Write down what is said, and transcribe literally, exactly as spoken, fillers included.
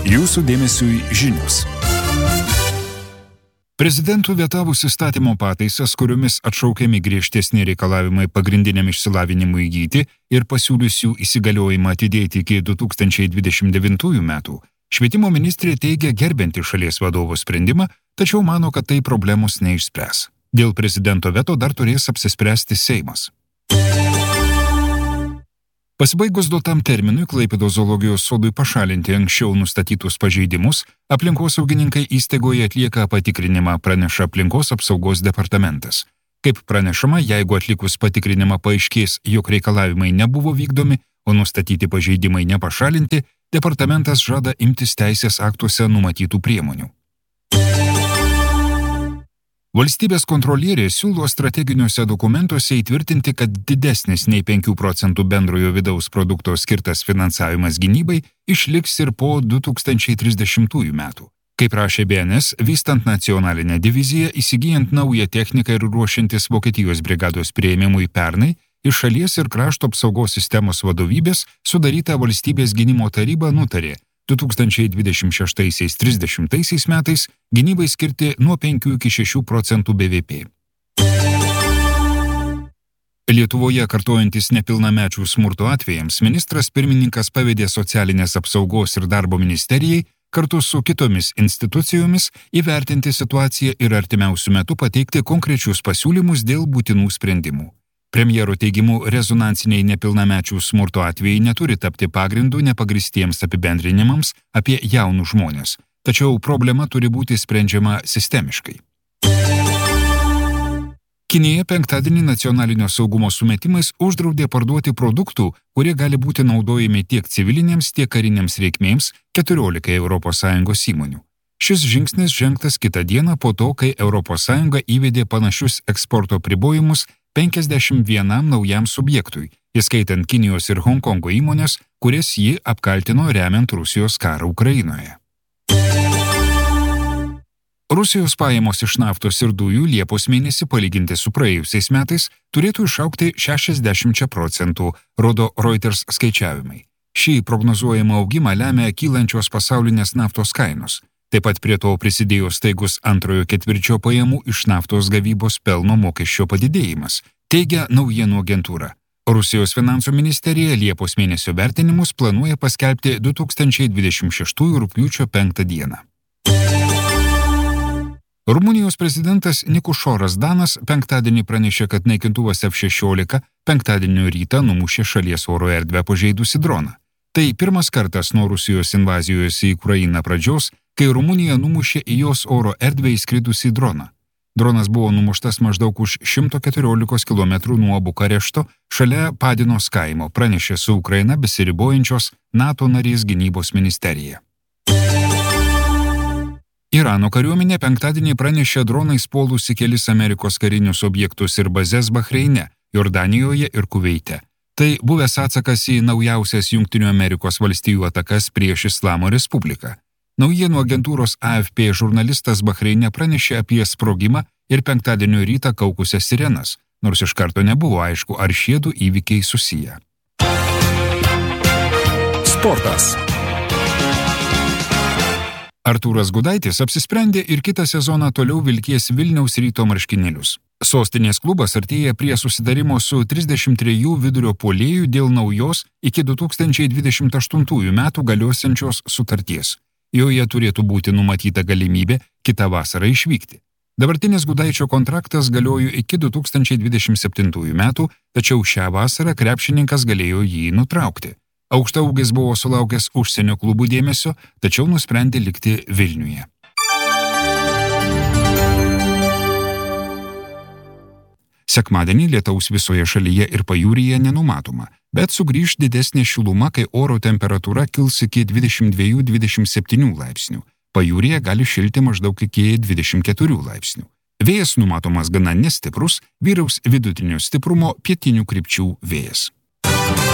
Jūsų dėmesiui žinios. Prezidentų vetavus įstatymo pataisas, kuriomis atšaukiami griežtesni reikalavimai pagrindiniam išsilavinimui įgyti ir pasiūlius jų įsigaliojimą atidėti iki du tūkstančiai dvidešimt devintųjų metų, švietimo ministrė teigia gerbianti šalies vadovo sprendimą, tačiau mano, kad tai problemos neišspręs. Dėl prezidento veto dar turės apsispręsti Seimas. Pasibaigus duotam terminui Klaipėdos zoologijos sodui pašalinti anksčiau nustatytus pažeidimus, aplinkosaugininkai įstaigoje atlieka patikrinimą, praneša aplinkos apsaugos departamentas. Kaip pranešama, jeigu atlikus patikrinimą paaiškės, jog reikalavimai nebuvo vykdomi, o nustatyti pažeidimai nepašalinti, departamentas žada imtis teisės aktuose numatytų priemonių. Valstybės kontrolierė siūlo strateginiuose dokumentuose įtvirtinti, kad didesnis nei penkių procentų bendrojo vidaus produkto skirtas finansavimas gynybai išliks ir po du tūkstančiai trisdešimtųjų metų. Kaip rašė B N S, vystant nacionalinę diviziją, įsigyjant naują techniką ir ruošiantis Vokietijos brigados priėmimui pernai, iš šalies ir krašto apsaugos sistemos vadovybės sudaryta valstybės gynimo taryba nutarė du tūkstančiai dvidešimt šeštaisiais - trisdešimtaisiais metais gynybai skirti nuo penkių iki šešių procentų B V P. Lietuvoje kartojantis nepilnamečių smurto atvejams, ministras pirmininkas pavedė socialinės apsaugos ir darbo ministerijai kartu su kitomis institucijomis įvertinti situaciją ir artimiausių metų pateikti konkrečius pasiūlymus dėl būtinų sprendimų. Premjero teigimu, rezonansiniai nepilnamečių smurto atvejai neturi tapti pagrindu nepagristiems apibendrinimams apie jaunus žmonės, tačiau problema turi būti sprendžiama sistemiškai. Kinija penktadienį nacionalinio saugumo sumetimais uždraudė parduoti produktų, kurie gali būti naudojami tiek civilinėms, tiek karinėms reikmėms keturiolikai Europos Sąjungos įmonių. Šis žingsnis žengtas kitą dieną po to, kai Europos Sąjunga įvedė panašius eksporto pribojimus penkiasdešimt vienam naujam subjektui, įskaitant Kinijos ir Honkongo įmonės, kurias ji apkaltino remiant Rusijos karą Ukrainoje. Rusijos pajamos iš naftos ir dujų Liepos mėnesį palyginti su praėjusiais metais turėtų išaugti šešiasdešimčia procentų, rodo Reuters skaičiavimai. Šį prognozuojamą augimą lemia kylančios pasaulinės naftos kainos. Taip pat prie to prisidėjo staigus antrojo ketvirčio pajamų iš naftos gavybos pelno mokesčio padidėjimas, teigia naujienų agentūra. Rusijos finansų ministerija Liepos mėnesio vertinimus planuoja paskelbti du tūkstančiai dvidešimt šeštųjų rugpjūčio penktą dieną. Rumunijos prezidentas Nikušoras Danas penktadienį pranešė, kad naikintuvas F šešiolika penktadienio rytą numušė šalies oro erdvę pažeidusi droną. Tai pirmas kartas nuo Rusijos invazijos į Ukrainą pradžios, kai Rumunija numušė į jos oro erdvę įskridusį droną. Dronas buvo numuštas maždaug už šimto keturiolikos kilometrų nuo Bukarešto, šalia Padinos kaimo, pranešė su Ukraina besiribojančios NATO narės gynybos ministerija. Irano kariuomenė penktadienį pranešė dronais puolusi kelis Amerikos karinius objektus ir bazes Bahreine, Jordanijoje ir Kuveite. Tai buvęs atsakas į naujausias Jungtinių Amerikos valstijų atakas prieš Islamo Respubliką. Naujienų agentūros A F P žurnalistas Bahreine pranešė apie sprogimą ir penktadienio rytą kaukusias sirenas, nors iš karto nebuvo aišku, ar šie du įvykiai susiję. Sportas. Artūras Gudaitis apsisprendė ir kitą sezoną toliau vilkės Vilniaus Ryto marškinėlius. Sostinės klubas artėja prie susitarimo su trisdešimt trejų vidurio puolėjų dėl naujos iki du tūkstančiai dvidešimt aštuntųjų metų galiosiančios sutarties. Joje turėtų būti numatyta galimybė kitą vasarą išvykti. Dabartinis Gudaičio kontraktas galiojo iki du tūkstančiai dvidešimt septintųjų metų, tačiau šią vasarą krepšininkas galėjo jį nutraukti. Aukštaūgis buvo sulaukęs užsienio klubų dėmesio, tačiau nusprendė likti Vilniuje. Sekmadienį lietaus visoje šalyje ir pajūryje nenumatoma, bet sugrįš didesnė šiluma, kai oro temperatūra kils iki dvidešimt dviejų iki dvidešimt septynių laipsnių. Pajūryje gali šilti maždaug iki dvidešimt keturių laipsnių. Vėjas numatomas gana nestiprus, vyraus vidutinio stiprumo pietinių krypčių vėjas.